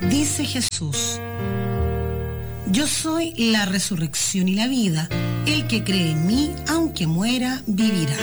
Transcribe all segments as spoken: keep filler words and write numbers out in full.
Dice Jesús: yo soy la resurrección y la vida. El que cree en mí, aunque muera, vivirá.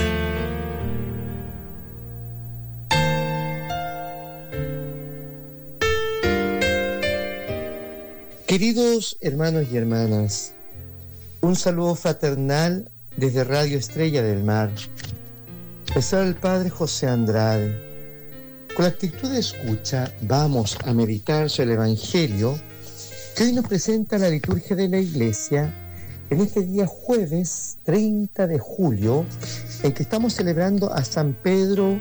Queridos hermanos y hermanas, un saludo fraternal desde Radio Estrella del Mar. Les habla el Padre José Andrade. Con la actitud de escucha vamos a meditar sobre el Evangelio que hoy nos presenta la liturgia de la Iglesia en este día jueves treinta de julio, en que estamos celebrando a San Pedro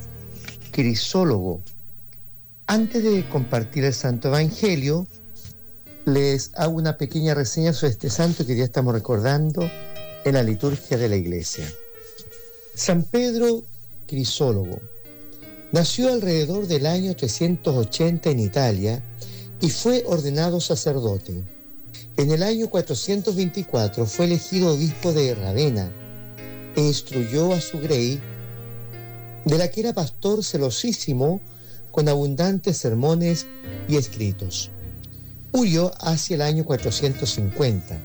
Crisólogo. Antes de compartir el Santo Evangelio, les hago una pequeña reseña sobre este santo que ya estamos recordando en la liturgia de la Iglesia. San Pedro Crisólogo nació alrededor del año trescientos ochenta en Italia y fue ordenado sacerdote. En el año cuatrocientos veinticuatro fue elegido obispo de Ravenna e instruyó a su grey, de la que era pastor celosísimo, con abundantes sermones y escritos. Murió hacia el año cuatrocientos cincuenta.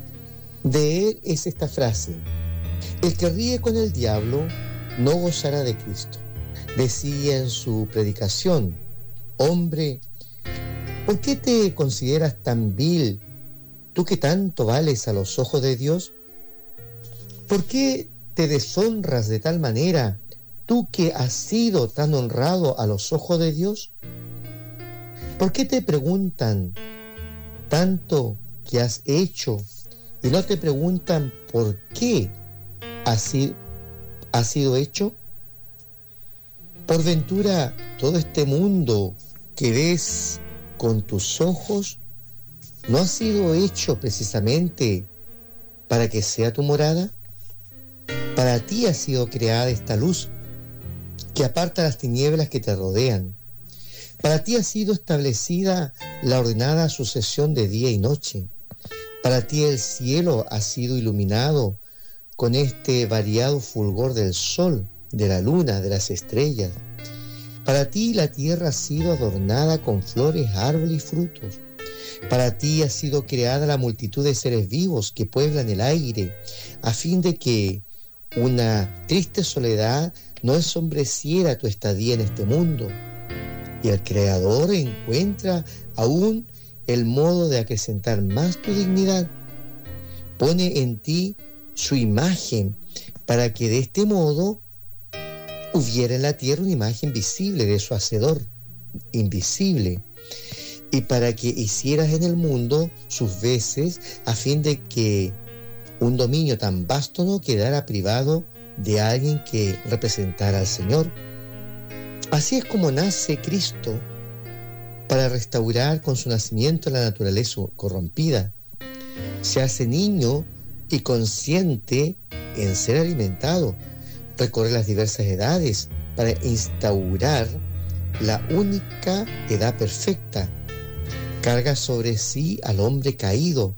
De él es esta frase: el que ríe con el diablo no gozará de Cristo. Decía en su predicación: hombre, ¿por qué te consideras tan vil, tú que tanto vales a los ojos de Dios? ¿Por qué te deshonras de tal manera, tú que has sido tan honrado a los ojos de Dios? ¿Por qué te preguntan tanto que has hecho y no te preguntan por qué has sido, has sido hecho? Por ventura, todo este mundo que ves con tus ojos no ha sido hecho precisamente para que sea tu morada. Para ti ha sido creada esta luz que aparta las tinieblas que te rodean. Para ti ha sido establecida la ordenada sucesión de día y noche. Para ti el cielo ha sido iluminado con este variado fulgor del sol, de la luna, de las estrellas. Para ti la tierra ha sido adornada con flores, árboles y frutos. Para ti ha sido creada la multitud de seres vivos que pueblan el aire, a fin de que una triste soledad no ensombreciera tu estadía en este mundo. Y el Creador encuentra aún el modo de acrecentar más tu dignidad. Pone en ti su imagen para que de este modo hubiera en la tierra una imagen visible de su Hacedor, invisible, y para que hicieras en el mundo sus veces, a fin de que un dominio tan vasto no quedara privado de alguien que representara al Señor. Así es como nace Cristo, para restaurar con su nacimiento la naturaleza corrompida. Se hace niño y consciente en ser alimentado. Recorre las diversas edades para instaurar la única edad perfecta. Carga sobre sí al hombre caído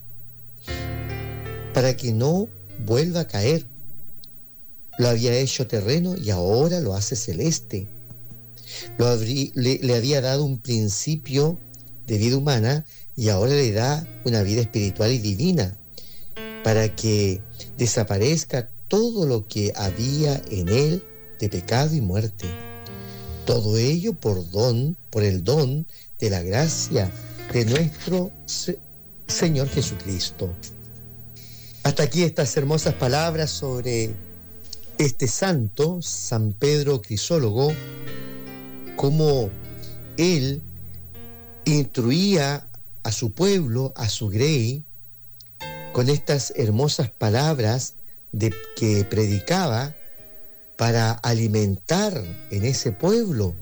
para que no vuelva a caer. Lo había hecho terreno y ahora lo hace celeste. Lo habrí, le, le había dado un principio de vida humana y ahora le da una vida espiritual y divina, para que desaparezca todo lo que había en él de pecado y muerte. Todo ello por don, por el don de la gracia de nuestro se- Señor Jesucristo. Hasta aquí estas hermosas palabras sobre este santo, San Pedro Crisólogo, cómo él instruía a su pueblo, a su grey, con estas hermosas palabras de que predicaba para alimentar en ese pueblo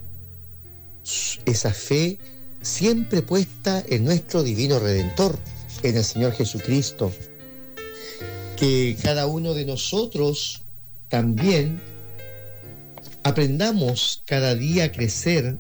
esa fe siempre puesta en nuestro divino Redentor, en el Señor Jesucristo. Que cada uno de nosotros también aprendamos cada día a crecer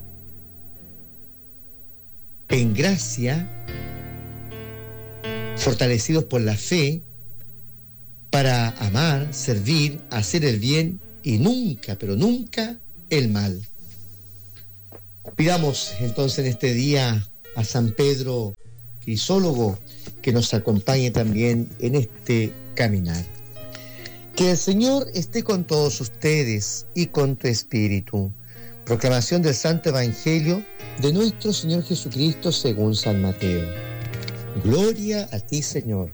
en gracia, fortalecidos por la fe, para amar, servir, hacer el bien y nunca, pero nunca el mal. Pidamos entonces en este día a San Pedro Crisólogo, que nos acompañe también en este caminar. Que el Señor esté con todos ustedes y con tu espíritu. Proclamación del Santo Evangelio de nuestro Señor Jesucristo según San Mateo. Gloria a ti, Señor.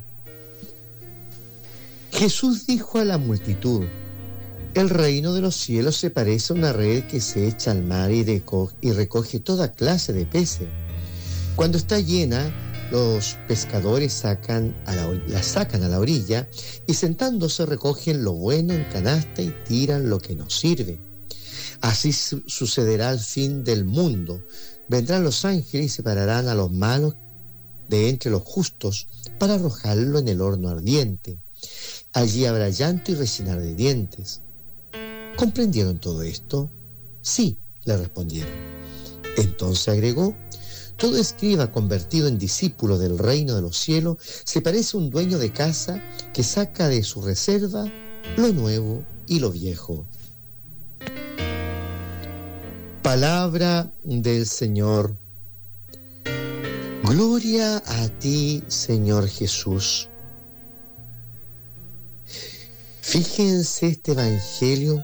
Jesús dijo a la multitud: el reino de los cielos se parece a una red que se echa al mar y recoge, y recoge toda clase de peces. Cuando está llena, los pescadores sacan a la, la sacan a la orilla y sentándose recogen lo bueno en canasta y tiran lo que no sirve. Así su- sucederá al fin del mundo. Vendrán los ángeles y separarán a los malos de entre los justos para arrojarlo en el horno ardiente. Allí habrá llanto y rechinar de dientes. ¿Comprendieron todo esto? Sí, le respondieron. Entonces agregó: todo escriba convertido en discípulo del reino de los cielos se parece a un dueño de casa que saca de su reserva lo nuevo y lo viejo. Palabra del Señor. Gloria a ti, Señor Jesús. Fíjense este Evangelio,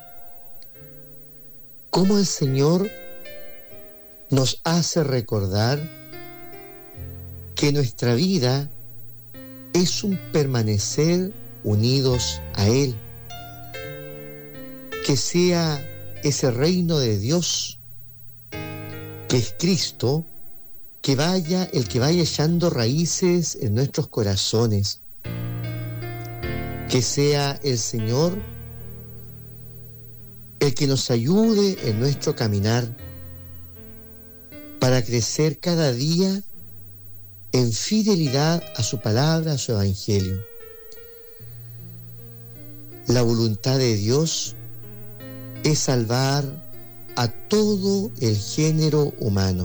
cómo el Señor nos hace recordar que nuestra vida es un permanecer unidos a Él, que sea ese reino de Dios, que es Cristo, que vaya, el que vaya echando raíces en nuestros corazones, que sea el Señor el que nos ayude en nuestro caminar para crecer cada día en fidelidad a su palabra, a su evangelio. La voluntad de Dios es salvar a todo el género humano.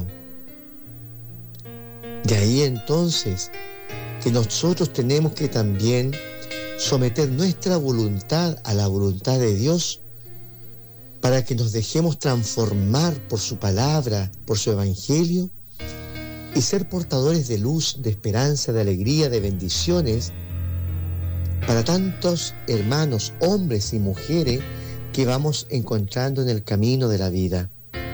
De ahí entonces que nosotros tenemos que también someter nuestra voluntad a la voluntad de Dios para que nos dejemos transformar por su palabra, por su evangelio, y ser portadores de luz, de esperanza, de alegría, de bendiciones para tantos hermanos, hombres y mujeres que vamos encontrando en el camino de la vida.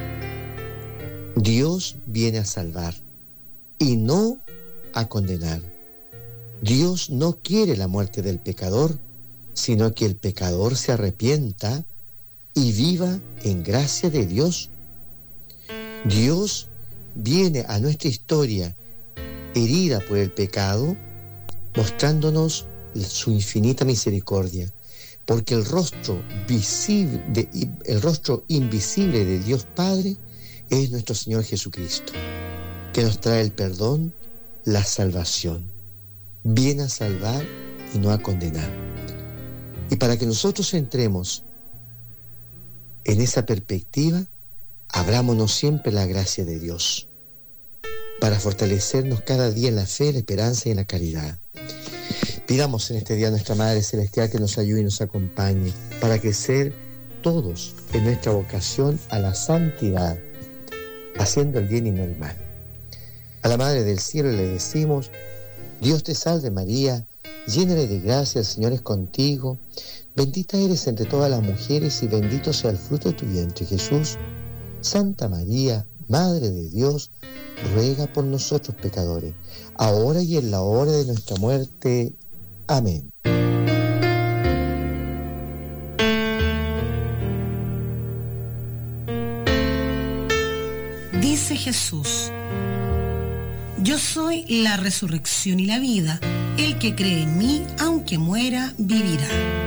Dios viene a salvar y no a condenar. Dios no quiere la muerte del pecador, sino que el pecador se arrepienta y viva en gracia de Dios. Dios viene a nuestra historia herida por el pecado, mostrándonos su infinita misericordia, porque el rostro visible, de, el rostro invisible de Dios Padre es nuestro Señor Jesucristo, que nos trae el perdón, la salvación. Viene a salvar y no a condenar. Y para que nosotros entremos en esa perspectiva, abrámonos siempre la gracia de Dios para fortalecernos cada día en la fe, la esperanza y en la caridad. Pidamos en este día a nuestra Madre Celestial que nos ayude y nos acompañe para crecer todos en nuestra vocación a la santidad, haciendo el bien y no el mal. A la Madre del Cielo le decimos: Dios te salve María, llena eres de gracia, el Señor es contigo, bendita eres entre todas las mujeres y bendito sea el fruto de tu vientre, Jesús. Santa María, Madre de Dios, ruega por nosotros pecadores, ahora y en la hora de nuestra muerte. Amén. Dice Jesús: yo soy la resurrección y la vida. El que cree en mí, aunque muera, vivirá.